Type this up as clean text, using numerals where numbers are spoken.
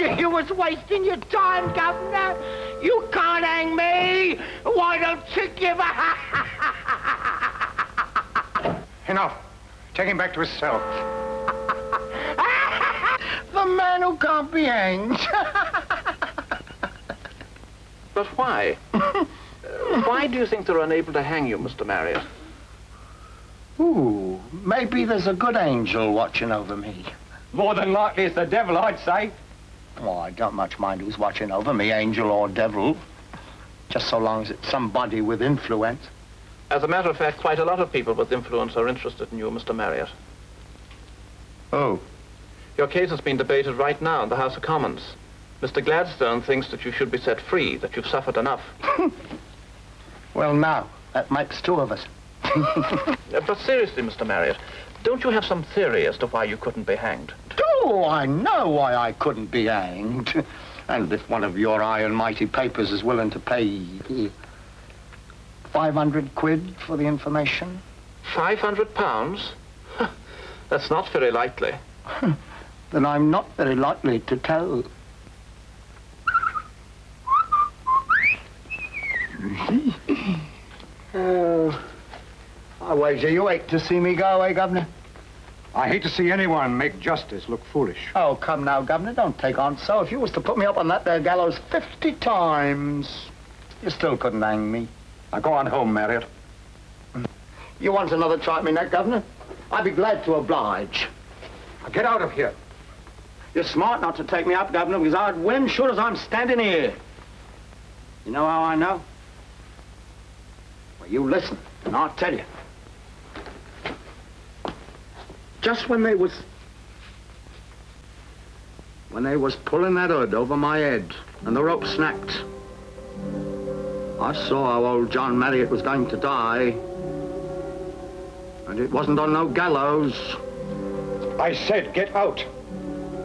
You was wasting your time, Governor. You can't hang me. Why don't you give a... Enough. Take him back to his cell. The man who can't be hanged. But why? Why do you think they're unable to hang you, Mr. Marriott? Ooh, maybe there's a good angel watching over me. More than likely it's the devil, I'd say. Oh, I don't much mind who's watching over me, angel or devil. Just so long as it's somebody with influence. As a matter of fact, quite a lot of people with influence are interested in you, Mr. Marriott. Oh. Your case has been debated right now in the House of Commons. Mr. Gladstone thinks that you should be set free, that you've suffered enough. Well, now, that makes two of us. But seriously, Mr. Marriott, don't you have some theory as to why you couldn't be hanged? Oh, I know why I couldn't be hanged. And if one of your high and mighty papers is willing to pay 500 quid for the information. 500 pounds? That's not very likely. Then I'm not very likely to tell. I wager you hate to see me go, eh, Governor? I hate to see anyone make justice look foolish. Oh, come now, Governor, don't take on so. If you was to put me up on that there gallows 50 times, you still couldn't hang me. Now go on home, Marriott. You want another try at me neck, Governor? I'd be glad to oblige. Now get out of here. You're smart not to take me up, Governor, because I'd win sure as I'm standing here. You know how I know? Well, you listen, and I'll tell you. Just when they was pulling that hood over my head and the rope snapped, I saw how old John Marriott was going to die. And it wasn't on no gallows. I said get out.